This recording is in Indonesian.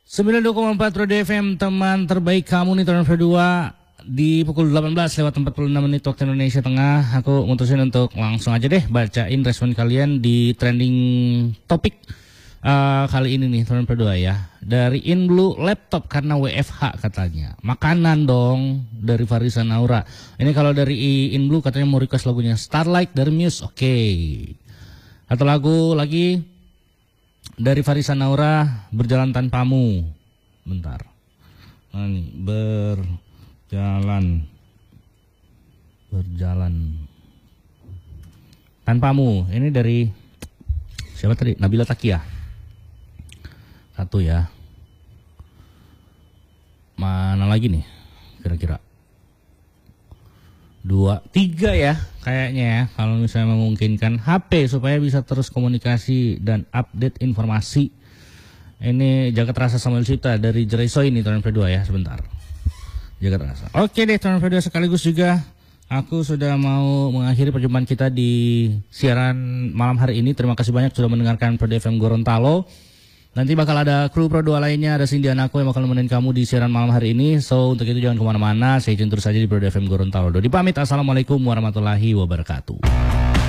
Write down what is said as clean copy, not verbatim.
92,4 Pro FM, teman terbaik kamu nih tahun 2 di pukul 18:46 waktu Indonesia Tengah. Aku mutusin untuk langsung aja deh bacain respon kalian di trending topik kali ini nih tahun 2 ya. Dari Inblue, laptop karena WFH katanya. Makanan dong, dari Farisa Naura. Ini kalau dari Inblue katanya mau request lagunya Starlight dari Muse. Oke. Atau lagu lagi dari Farisa Naura, Berjalan Tanpamu. Bentar. Nah, nih, berjalan tanpamu. Ini dari siapa tadi? Nabila Takia. Satu ya. Mana lagi nih? Kira-kira 2, 3 ya kayaknya ya, kalau misalnya memungkinkan HP supaya bisa terus komunikasi dan update informasi. Ini Jagat Rasa Samuel Sita dari Jereso ini tahun 2 ya, sebentar. Jagat Rasa. Oke deh tahun 2 sekaligus juga aku sudah mau mengakhiri perjumpaan kita di siaran malam hari ini. Terima kasih banyak sudah mendengarkan Pro FM Gorontalo. Nanti bakal ada kru Pro 2 lainnya, ada Cindy Anako yang bakal nemenin kamu di siaran malam hari ini. So untuk itu jangan kemana-mana, stay tune terus saja di Pro FM Gorontalo. Dodi pamit, assalamualaikum warahmatullahi wabarakatuh.